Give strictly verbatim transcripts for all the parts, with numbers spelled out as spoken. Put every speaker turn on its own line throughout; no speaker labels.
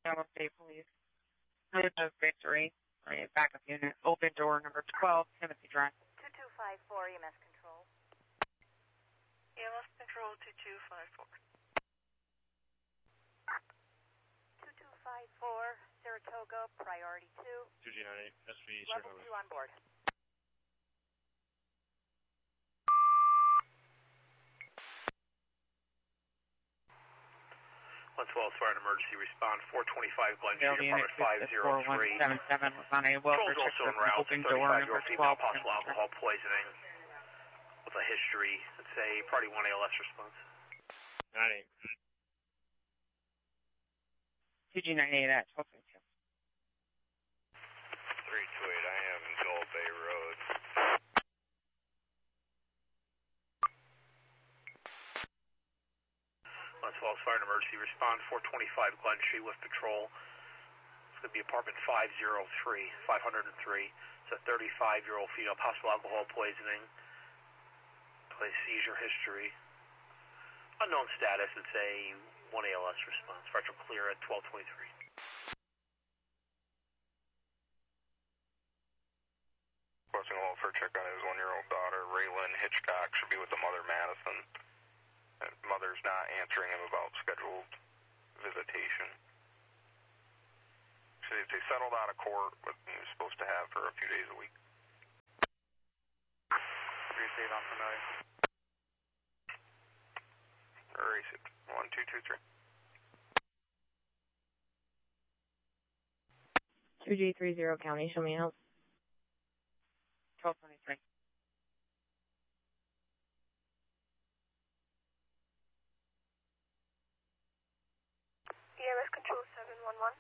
Yellow State Police. Military Victory. Backup unit. Open door number twelve, Timothy Drive.
two two five four, E M S Control.
E M S Control two two five four.
two two five four, Saratoga, priority two.
two G nine eight, S V
Level
Saratoga.
two on board.
one twelve, fire and emergency response, four twenty-five Glen Street,
Building unit
apartment five oh three.
four one seven seven was on a welfare
Control's
check
also en
for
route,
open door number
thirty-five-year-old female,
twelve.
possible alcohol poisoning with a history. It's a party one A L S response.
nine eight.
two G nine eight at twelve twenty-two.
three two eight, I am Gold Bay Road.
one twelve, fire and emergency response, four twenty-five Glen Street with patrol. It's going to be apartment five oh three, five oh three. It's a thirty-five-year-old female, possible alcohol poisoning. Place seizure history. Unknown status, it's a one A L S response. Fire clear at twelve twenty-three.
Requesting a welfare check on his one-year-old daughter, Raylan Hitchcock, should be with the mother, Madison. And mother's not answering him about scheduled visitation. So they settled out of court, but he was supposed to have her a few days a week.
Receive on familiar.
Erase it. one two two three.
two G three zero County, show me help.
twelve twenty-three.
E M S Control seven one one.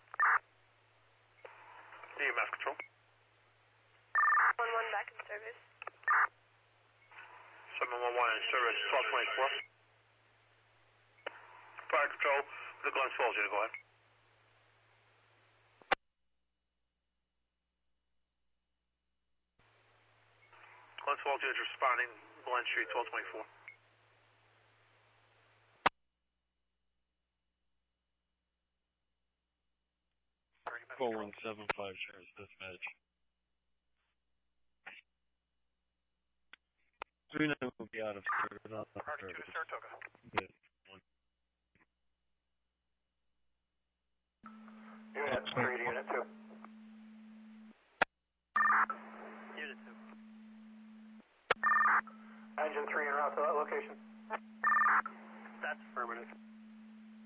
E M S Control.
one one back in service.
seven one one in service, twelve twenty-four. Fire control, the Glens Falls unit, go ahead. Glens Falls unit responding, Glen Street, twelve twenty-four.
four one seven five, Sheriff's Dispatch. three nine will be out of service. Not out of
Party two
service.
to Saratoga.
Good. One.
Unit three to unit two. Unit two.
Engine three en route to that location.